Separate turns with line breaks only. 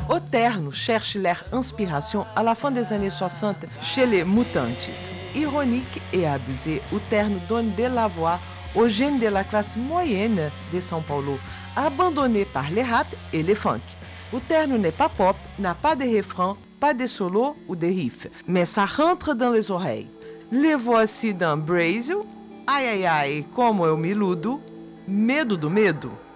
Au terno cherche leur inspiration à la fin des années 60 chez les Mutantes. Ironique et abusé, o terno donne de la voix aux jeunes de la classe moyenne de São Paulo, abandonnés par les rap et les funk. O terno n'est pas pop, n'a pas de refrain, pas de solo ou de riff, mais ça rentre dans les oreilles. Les voici dans Brasil, Ai Ai Ai, como eu me iludo, Medo do Medo.